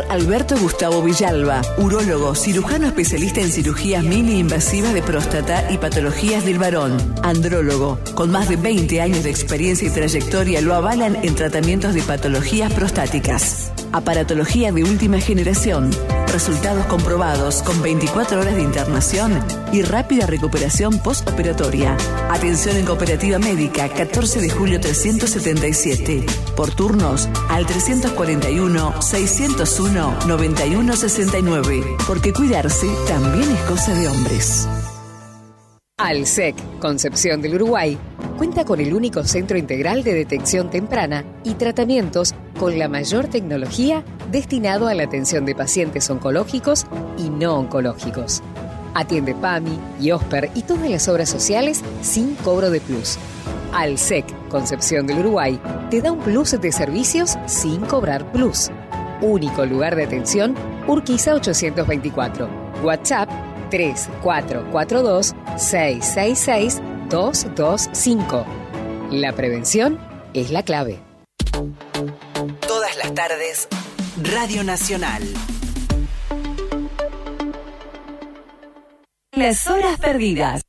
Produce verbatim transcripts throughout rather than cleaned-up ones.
Alberto Gustavo Villalba, urólogo, cirujano especialista en cirugías mini-invasivas de próstata y patologías del varón. Andrólogo, con más de veinte años de experiencia y trayectoria, lo avalan en tratamientos de patologías prostáticas. Aparatología de última generación. Resultados comprobados con veinticuatro horas de internación y rápida recuperación postoperatoria. Atención en Cooperativa Médica, catorce de julio trescientos setenta y siete. Por turnos al trescientos cuarenta y uno, seiscientos uno, noventa y uno sesenta y nueve. Porque cuidarse también es cosa de hombres. Alsec, Concepción del Uruguay, cuenta con el único centro integral de detección temprana y tratamientos con la mayor tecnología destinado a la atención de pacientes oncológicos y no oncológicos. Atiende PAMI, IOSPER y todas las obras sociales sin cobro de plus. Alsec, Concepción del Uruguay, te da un plus de servicios sin cobrar plus. Único lugar de atención, Urquiza ochocientos veinticuatro. WhatsApp tres cuatro cuatro dos, seis seis seis, dos dos cinco. La prevención es la clave. Todas las tardes, Radio Nacional. Las horas perdidas.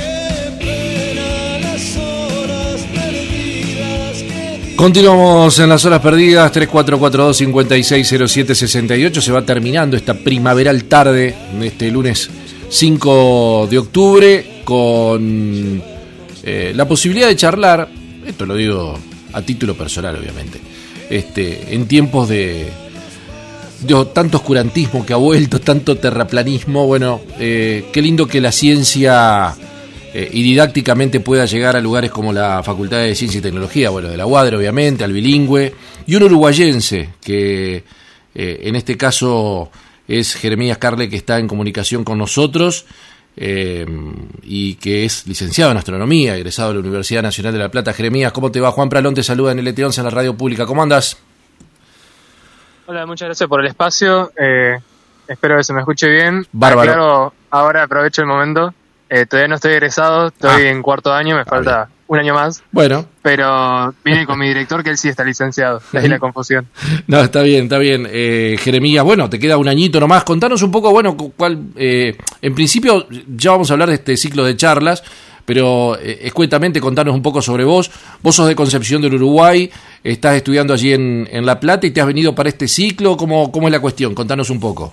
Continuamos en las horas perdidas. Tres cuatro cuatro dos, cinco seis cero siete seis ocho. Se va terminando esta primaveral tarde de este lunes cinco de octubre con eh, la posibilidad de charlar, esto lo digo a título personal obviamente, este, en tiempos de, de tanto oscurantismo que ha vuelto, tanto terraplanismo. Bueno, eh, qué lindo que la ciencia eh, y didácticamente pueda llegar a lugares como la Facultad de Ciencia y Tecnología, bueno, de la U A D R obviamente, al bilingüe, y un uruguayense que eh, en este caso es Jeremías Carle, que está en comunicación con nosotros eh, y que es licenciado en Astronomía, egresado de la Universidad Nacional de La Plata. Jeremías, ¿cómo te va? Juan Pralón te saluda en L T once en la radio pública. ¿Cómo andas? Hola, muchas gracias por el espacio. Eh, espero que se me escuche bien. Bárbaro. Claro, ahora aprovecho el momento. Eh, todavía no estoy egresado, estoy ah. en cuarto año, me falta bien. un año más. Bueno. Pero vine con mi director, que él sí está licenciado. De ahí la confusión. No, está bien, está bien. Eh, Jeremías, bueno, te queda un añito nomás. Contanos un poco, bueno, cuál. Eh, en principio, ya vamos a hablar de este ciclo de charlas, pero eh, escuetamente contanos un poco sobre vos. Vos sos de Concepción del Uruguay, estás estudiando allí en, en La Plata y te has venido para este ciclo. ¿Cómo, cómo es la cuestión? Contanos un poco.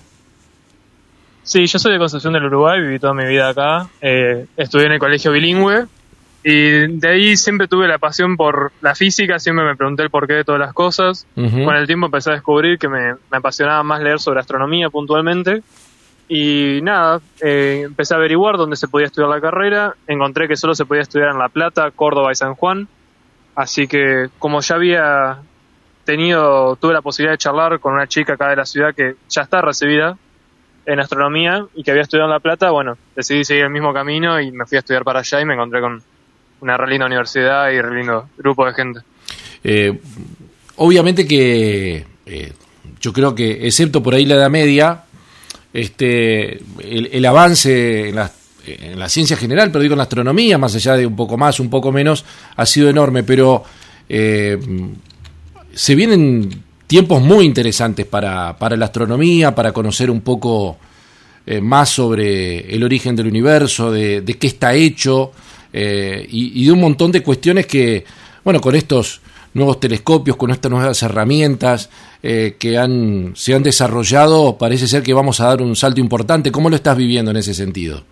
Sí, yo soy de Concepción del Uruguay, viví toda mi vida acá. Eh, estudié en el colegio bilingüe. Y de ahí siempre tuve la pasión por la física, siempre me pregunté el porqué de todas las cosas. Uh-huh. Con el tiempo empecé a descubrir que me, me apasionaba más leer sobre astronomía puntualmente. Y nada, eh, empecé a averiguar dónde se podía estudiar la carrera. Encontré que solo se podía estudiar en La Plata, Córdoba y San Juan. Así que como ya había tenido, tuve la posibilidad de charlar con una chica acá de la ciudad que ya está recibida en astronomía y que había estudiado en La Plata, bueno, decidí seguir el mismo camino y me fui a estudiar para allá y me encontré con una re linda universidad y re lindo grupo de gente. Eh, obviamente que eh, yo creo que, excepto por ahí la Edad Media, este, el, el avance en la, en la ciencia general, pero digo en la astronomía, más allá de un poco más, un poco menos, ha sido enorme, pero eh, se vienen tiempos muy interesantes para, para la astronomía, para conocer un poco eh, más sobre el origen del universo, de, de qué está hecho, Eh, y, y de un montón de cuestiones que, bueno, con estos nuevos telescopios, con estas nuevas herramientas eh, que han, se han desarrollado, parece ser que vamos a dar un salto importante. ¿Cómo lo estás viviendo en ese sentido?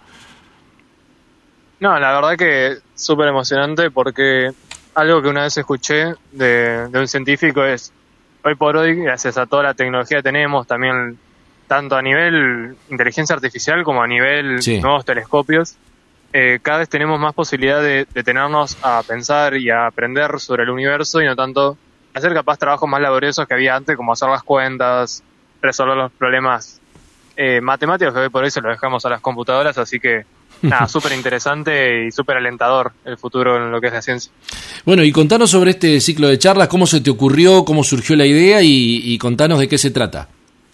No, la verdad que súper emocionante, porque algo que una vez escuché de, de un científico es, hoy por hoy, gracias a toda la tecnología que tenemos, también tanto a nivel inteligencia artificial como a nivel sí. nuevos telescopios, Eh, cada vez tenemos más posibilidad de detenernos a pensar y a aprender sobre el universo y no tanto hacer capaz trabajos más laboriosos que había antes, como hacer las cuentas, resolver los problemas eh, matemáticos que hoy por hoy se los dejamos a las computadoras, así que nada, súper interesante y súper alentador el futuro en lo que es la ciencia. Bueno, y contanos sobre este ciclo de charlas, cómo se te ocurrió, cómo surgió la idea y, y contanos de qué se trata.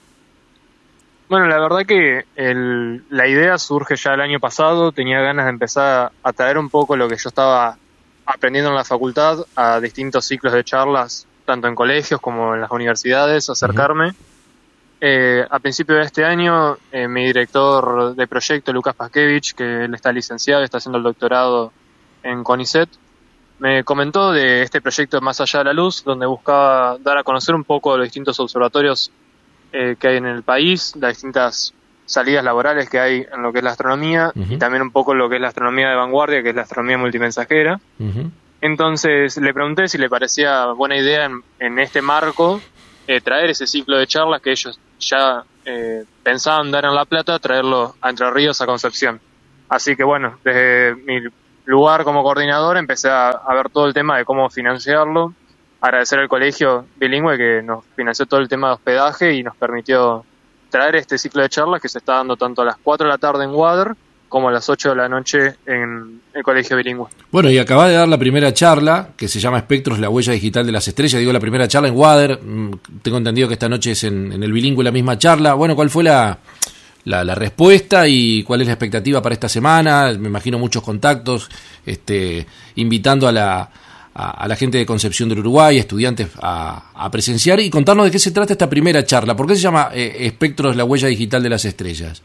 Bueno, la verdad que el, la idea surge ya el año pasado. Tenía ganas de empezar a traer un poco lo que yo estaba aprendiendo en la facultad a distintos ciclos de charlas, tanto en colegios como en las universidades, acercarme. Uh-huh. Eh, a principio de este año, eh, mi director de proyecto, Lucas Paskevich, que él está licenciado y está haciendo el doctorado en CONICET, me comentó de este proyecto Más Allá de la Luz, donde buscaba dar a conocer un poco los distintos observatorios eh, que hay en el país, las distintas salidas laborales que hay en lo que es la astronomía, uh-huh. y también un poco lo que es la astronomía de vanguardia, que es la astronomía multimensajera. Uh-huh. Entonces le pregunté si le parecía buena idea en, en este marco eh, traer ese ciclo de charlas que ellos ya eh, pensaban dar en La Plata, traerlo a Entre Ríos, a Concepción. Así que bueno, desde mi lugar como coordinador empecé a, a ver todo el tema de cómo financiarlo, agradecer al colegio bilingüe que nos financió todo el tema de hospedaje y nos permitió traer este ciclo de charlas que se está dando tanto a las cuatro de la tarde en Water como a las ocho de la noche en el colegio bilingüe. Bueno, y acaba de dar la primera charla, que se llama Espectros, la huella digital de las estrellas. Digo, la primera charla en Water. Tengo entendido que esta noche es en, en el bilingüe la misma charla. Bueno, ¿cuál fue la, la, la respuesta y cuál es la expectativa para esta semana? Me imagino muchos contactos, este, invitando a la, a, a la gente de Concepción del Uruguay, estudiantes a, a presenciar y contarnos de qué se trata esta primera charla. ¿Por qué se llama eh, Espectros, la huella digital de las estrellas?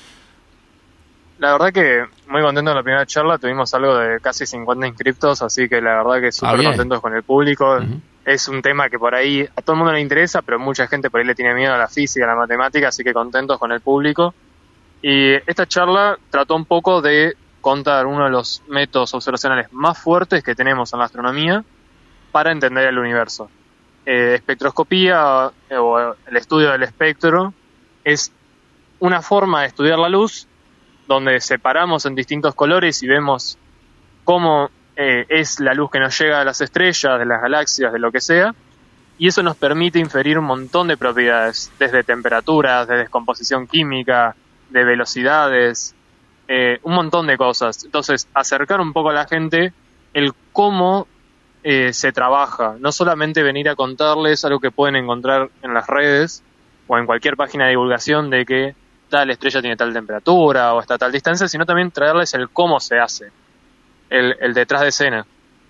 La verdad que muy contento de la primera charla, tuvimos algo de casi cincuenta inscriptos, así que la verdad que súper ah, contentos con el público. Uh-huh. Es un tema que por ahí a todo el mundo le interesa, pero mucha gente por ahí le tiene miedo a la física, a la matemática, así que contentos con el público. Y esta charla trató un poco de contar uno de los métodos observacionales más fuertes que tenemos en la astronomía para entender el universo. Eh, espectroscopía eh, o el estudio del espectro es una forma de estudiar la luz donde separamos en distintos colores y vemos cómo eh, es la luz que nos llega a las estrellas, de las galaxias, de lo que sea, y eso nos permite inferir un montón de propiedades, desde temperaturas, de descomposición química, de velocidades, eh, un montón de cosas. Entonces, acercar un poco a la gente el cómo eh, se trabaja, no solamente venir a contarles algo que pueden encontrar en las redes o en cualquier página de divulgación de que tal estrella tiene tal temperatura o está a tal distancia, sino también traerles el cómo se hace, el, el detrás de escena.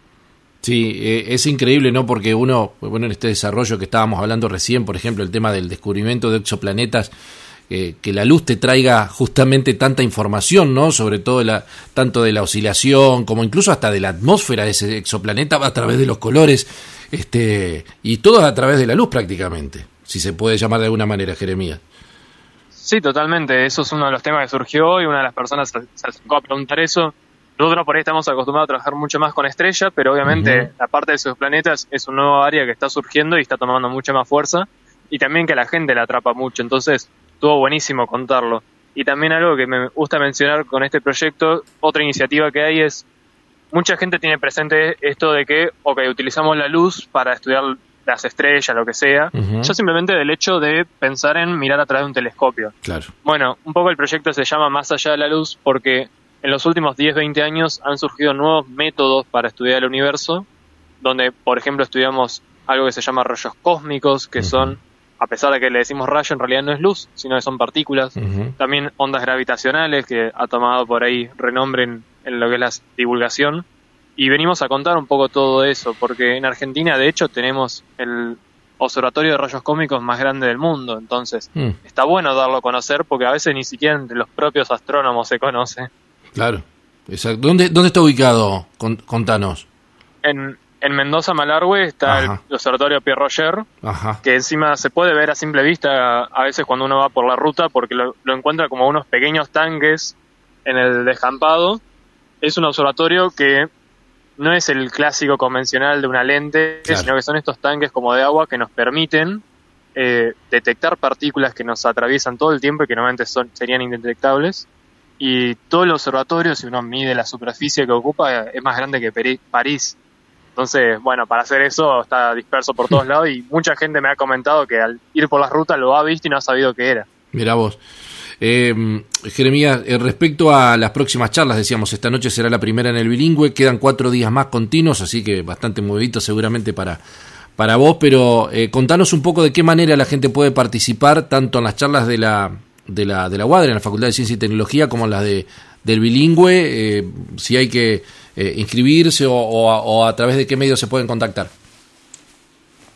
Sí, eh, es increíble, ¿no? Porque uno, bueno, en este desarrollo que estábamos hablando recién, por ejemplo, el tema del descubrimiento de exoplanetas, eh, que la luz te traiga justamente tanta información, ¿no? Sobre todo la, tanto de la oscilación como incluso hasta de la atmósfera de ese exoplaneta a través de los colores, este, y todo a través de la luz prácticamente, si se puede llamar de alguna manera, Jeremías. Sí, totalmente. Eso es uno de los temas que surgió y una de las personas se, se acercó a preguntar eso. Nosotros por ahí estamos acostumbrados a trabajar mucho más con estrellas, pero obviamente uh-huh. la parte de sus planetas es un nuevo área que está surgiendo y está tomando mucha más fuerza, y también que la gente la atrapa mucho. Entonces, estuvo buenísimo contarlo. Y también algo que me gusta mencionar con este proyecto, otra iniciativa que hay es, mucha gente tiene presente esto de que, ok, utilizamos la luz para estudiar las estrellas, lo que sea, uh-huh. yo simplemente del hecho de pensar en mirar a través de un telescopio. Claro. Bueno, un poco el proyecto se llama Más Allá de la Luz porque en los últimos diez, veinte años han surgido nuevos métodos para estudiar el universo, donde, por ejemplo, estudiamos algo que se llama rayos cósmicos, que uh-huh. son, a pesar de que le decimos rayo, en realidad no es luz, sino que son partículas. Uh-huh. También ondas gravitacionales, que ha tomado por ahí renombre en, en lo que es la divulgación. Y venimos a contar un poco todo eso, porque en Argentina, de hecho, tenemos el observatorio de rayos cósmicos más grande del mundo. Entonces, mm. está bueno darlo a conocer, porque a veces ni siquiera entre los propios astrónomos se conoce. Claro, exacto. ¿Dónde, dónde está ubicado? Contanos. En, en Mendoza, Malargüe, está Ajá. el observatorio Pierre Roger, Ajá. que encima se puede ver a simple vista a veces cuando uno va por la ruta, porque lo, lo encuentra como unos pequeños tanques en el descampado. Es un observatorio que no es el clásico convencional de una lente, claro. sino que son estos tanques como de agua que nos permiten eh, detectar partículas que nos atraviesan todo el tiempo y que normalmente son, serían indetectables. Y todo el observatorio, si uno mide la superficie que ocupa, es más grande que Peri- París. Entonces, bueno, para hacer eso está disperso por todos lados y mucha gente me ha comentado que al ir por las rutas lo ha visto y no ha sabido qué era. Mirá vos. Eh, Jeremías, eh, respecto a las próximas charlas, decíamos, esta noche será la primera en el bilingüe, quedan cuatro días más continuos, así que bastante movidito seguramente para, para vos, pero eh, contanos un poco de qué manera la gente puede participar tanto en las charlas de la de la de la U A D R, en la Facultad de Ciencia y Tecnología, como en las de del bilingüe, eh, si hay que eh, inscribirse o, o, a, o a través de qué medios se pueden contactar.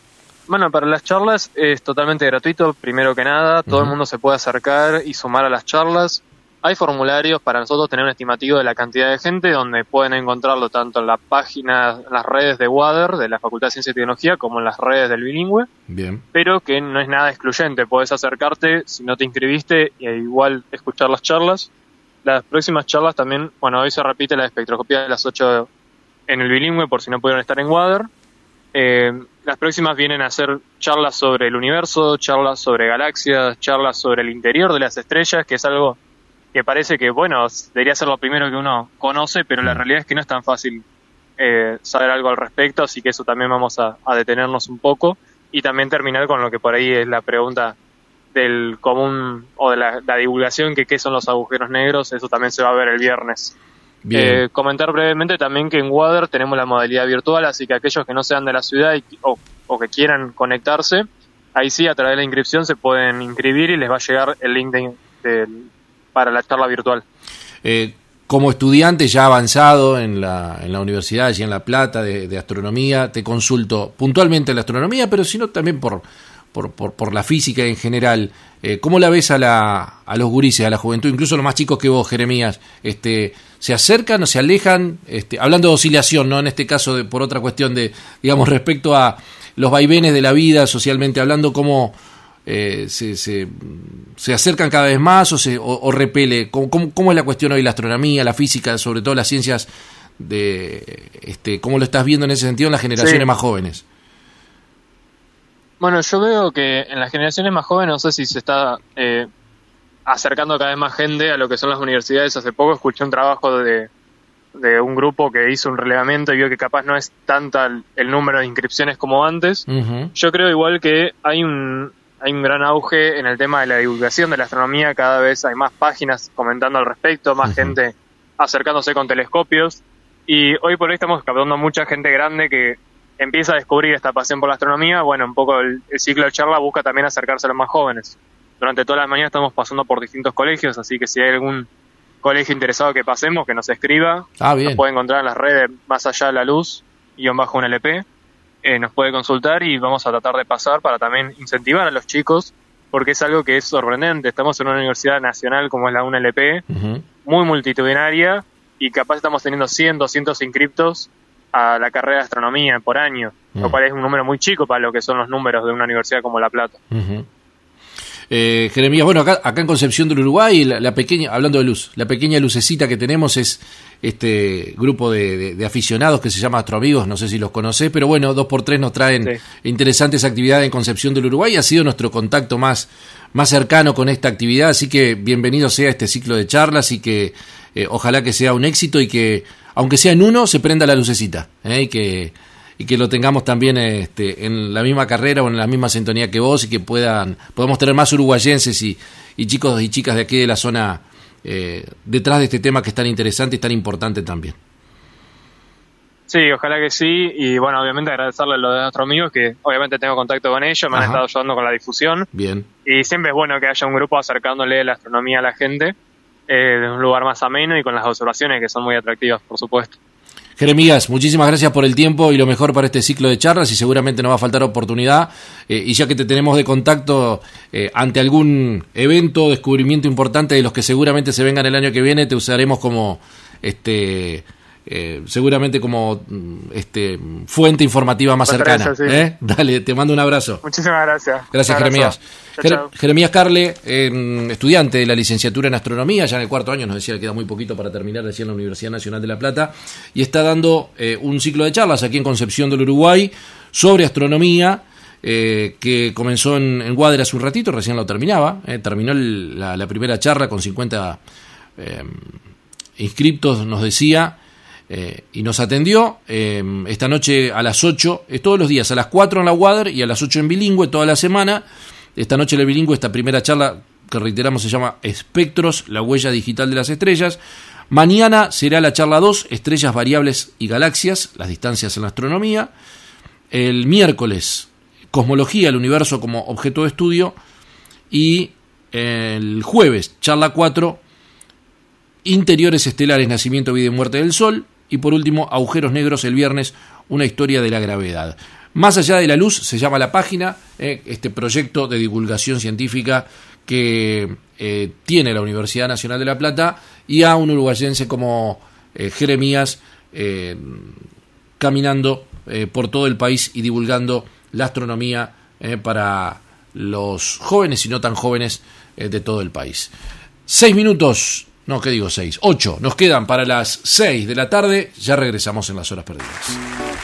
Bueno, para las charlas es totalmente gratuito, primero que nada, todo uh-huh. el mundo se puede acercar y sumar a las charlas. Hay formularios para nosotros tener un estimativo de la cantidad de gente, donde pueden encontrarlo tanto en la página, en las redes de WADER, de la Facultad de Ciencia y Tecnología, como en las redes del bilingüe. Bien. Pero que no es nada excluyente, podés acercarte si no te inscribiste e igual escuchar las charlas. Las próximas charlas también, bueno, hoy se repite la espectroscopía de las ocho en el bilingüe, por si no pudieron estar en WADER. Eh, las próximas vienen a ser charlas sobre el universo, charlas sobre galaxias, charlas sobre el interior de las estrellas, que es algo que parece que, bueno, debería ser lo primero que uno conoce, pero la realidad es que no es tan fácil eh, saber algo al respecto, así que eso también vamos a, a detenernos un poco y también terminar con lo que por ahí es la pregunta del común o de la, la divulgación, que qué son los agujeros negros, eso también se va a ver el viernes. Eh, comentar brevemente también que en WADER tenemos la modalidad virtual, así que aquellos que no sean de la ciudad y, o, o que quieran conectarse, ahí sí a través de la inscripción se pueden inscribir y les va a llegar el link de, de, para la charla virtual. Eh, como estudiante ya avanzado en la, en la universidad, allí en La Plata, de, de astronomía, te consulto puntualmente la astronomía, pero sino también por, por, por, por la física en general. Eh, ¿Cómo la ves a, la, a los gurises, a la juventud, incluso los más chicos que vos, Jeremías? Este, ¿se acercan o se alejan? Este, hablando de oscilación, ¿no? En este caso, de, por otra cuestión de, digamos, respecto a los vaivenes de la vida, socialmente hablando, ¿cómo eh, se, se, se acercan cada vez más o, se, o, o repele? ¿Cómo, cómo, ¿Cómo es la cuestión hoy, la astronomía, la física, sobre todo las ciencias, de este, cómo lo estás viendo en ese sentido en las generaciones sí. más jóvenes? Bueno, yo veo que en las generaciones más jóvenes, no sé si se está eh, acercando cada vez más gente a lo que son las universidades. Hace poco escuché un trabajo de, de un grupo que hizo un relevamiento y vio que capaz no es tanta el, el número de inscripciones como antes. Uh-huh. Yo creo igual que hay un, hay un gran auge en el tema de la divulgación de la astronomía. Cada vez hay más páginas comentando al respecto, más uh-huh. gente acercándose con telescopios. Y hoy por hoy estamos captando mucha gente grande que empieza a descubrir esta pasión por la astronomía. Bueno, un poco el, el ciclo de charla busca también acercarse a los más jóvenes. Durante todas las mañanas estamos pasando por distintos colegios, así que si hay algún colegio interesado que pasemos, que nos escriba. Ah, bien. Nos puede encontrar en las redes Más Allá de la Luz, guión bajo un L P. Eh, nos puede consultar y vamos a tratar de pasar para también incentivar a los chicos, porque es algo que es sorprendente. Estamos en una universidad nacional como es la U N L P, uh-huh. muy multitudinaria, y capaz estamos teniendo cien, doscientos inscriptos a la carrera de astronomía por año, uh-huh. lo cual es un número muy chico para lo que son los números de una universidad como La Plata. Uh-huh. Eh, Jeremías, bueno, acá, acá en Concepción del Uruguay, la, la pequeña, hablando de luz, la pequeña lucecita que tenemos es este grupo de, de, de aficionados que se llama Astroamigos, no sé si los conocés, pero bueno, dos por tres nos traen sí. interesantes actividades en Concepción del Uruguay. Ha sido nuestro contacto más, más cercano con esta actividad, así que bienvenido sea este ciclo de charlas y que eh, ojalá que sea un éxito y que, aunque sea en uno, se prenda la lucecita, ¿eh? y que y que lo tengamos también este, en la misma carrera o en la misma sintonía que vos y que puedan podamos tener más uruguayenses y, y chicos y chicas de aquí de la zona eh, detrás de este tema que es tan interesante y tan importante también. Sí, ojalá que sí, y bueno, obviamente agradecerle a los de nuestros amigos que obviamente tengo contacto con ellos, me Ajá. han estado ayudando con la difusión. Bien. Y siempre es bueno que haya un grupo acercándole la astronomía a la gente eh, de un lugar más ameno y con las observaciones que son muy atractivas, por supuesto. Jeremías, muchísimas gracias por el tiempo y lo mejor para este ciclo de charlas y seguramente nos va a faltar oportunidad eh, y ya que te tenemos de contacto eh, ante algún evento o descubrimiento importante de los que seguramente se vengan el año que viene, te usaremos como este eh, seguramente como este fuente informativa más cercana. Sí. ¿eh? Dale, te mando un abrazo. Muchísimas gracias. Gracias, Jeremías. Chao, Jer- Jeremías Carle, eh, estudiante de la licenciatura en astronomía, ya en el cuarto año, nos decía que queda muy poquito para terminar, decía en la Universidad Nacional de La Plata, y está dando eh, un ciclo de charlas aquí en Concepción del Uruguay sobre astronomía, eh, que comenzó en, en WADER hace un ratito, recién lo terminaba, eh, terminó el, la, la primera charla con cincuenta eh, inscriptos, nos decía, Eh, y nos atendió eh, esta noche a las ocho, es todos los días, a las cuatro en la WADER y a las ocho en bilingüe, toda la semana. Esta noche en el bilingüe, esta primera charla que reiteramos se llama Espectros, la huella digital de las estrellas. Mañana será la charla dos, Estrellas variables y galaxias, las distancias en la astronomía. El miércoles, Cosmología, el universo como objeto de estudio. Y el jueves, charla cuatro, Interiores estelares, nacimiento, vida y muerte del Sol. Y por último, Agujeros negros el viernes, una historia de la gravedad. Más allá de la luz se llama la página, eh, este proyecto de divulgación científica que eh, tiene la Universidad Nacional de La Plata, y a un uruguayense como eh, Jeremías eh, caminando eh, por todo el país y divulgando la astronomía eh, para los jóvenes y no tan jóvenes eh, de todo el país. Seis minutos, no, ¿qué digo seis? Ocho, nos quedan para las seis de la tarde, ya regresamos en Las Horas Perdidas.